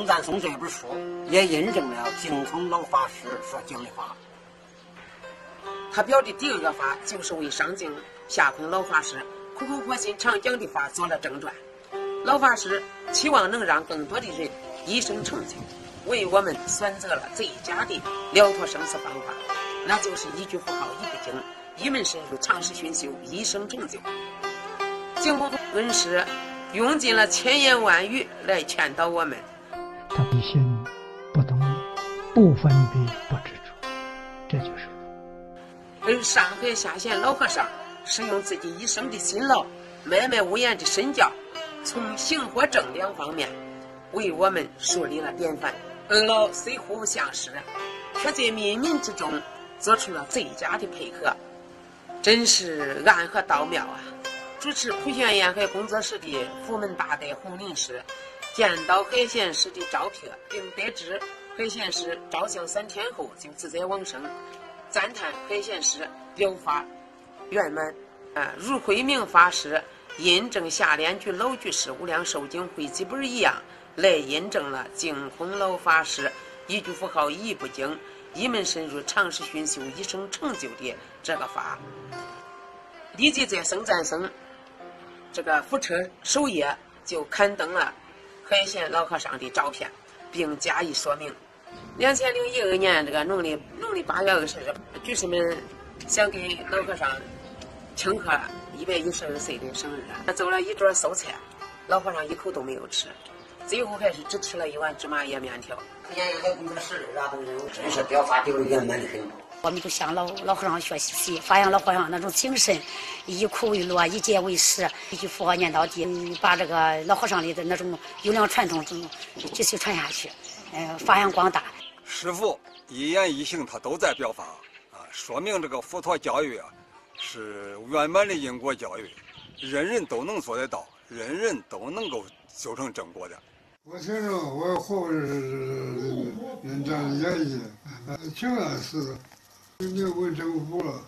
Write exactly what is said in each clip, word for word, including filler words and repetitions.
宋赞颂》这本书也印证了净空老法师所讲的话。他表的第二个法就是为上净下空老法师苦口婆心常讲的话做了正传。老法师期望能让更多的人一生成就，为我们选择了最佳的了脱生死方法，那就是一句佛号一不经，一门深入，长时熏修，一生成就。净空恩师用尽了千言万语来劝导我们， 他的心不动念，不分别，不执着，这就是佛。 而上海下贤老和尚是用自己一生的辛劳，脉脉无言的身教，从行和正两方面为我们树立了典范。二老虽互不相识，却在冥冥之中做出了最佳的配合，真是暗合道妙啊！主持普贤沿海工作室的福门大德洪林师见到海贤师的照片，并得知海贤师照相三天后就自在往生，赞叹海贤师表法圆满。啊，如慧明法师印证下联句老居士无量寿经汇集本一样，来印证了净空老法师一句佛号一不经，一门深入，长时熏修，一生成就的这个法。立即在僧赞僧这个福车首页就刊登了海贤老和尚的照片，并加以说明。两千零一二年这个农历农历八月二十日，居士们想给老和尚庆贺一百一十二岁的生日，他做了一桌素菜，老和尚一口都没有吃，最后还是只吃了一碗芝麻叶面条。福建沿海工作室的拉动人物真是表法丢圆满的很多。 我们就向老老和尚学习，发扬老和尚那种精神，以苦为乐，以戒为师，一句佛号念到底，把这个老和尚里的那种优良传统继续传下去，呃，发扬光大。 师父一言一行他都在表法啊，说明这个佛陀教育啊是圆满的因果教育，人人都能做得到，人人都能够修成正果的。 我承认我活是人这样演绎，呃，情感是已经问政府了，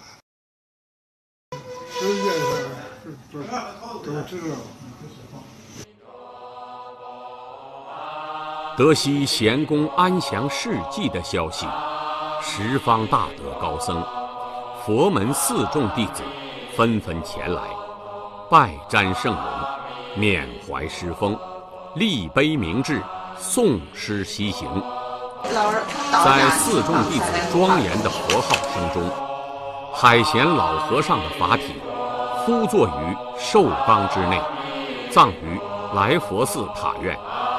世界上都都知道。 得悉贤公安详事迹的消息，十方大德高僧、佛门四众弟子纷纷前来，拜瞻圣容，缅怀师风，立碑铭志，诵诗西行。在四众弟子庄严的佛号声中，海贤老和尚的法体呼坐于寿冈之内，葬于来佛寺塔院。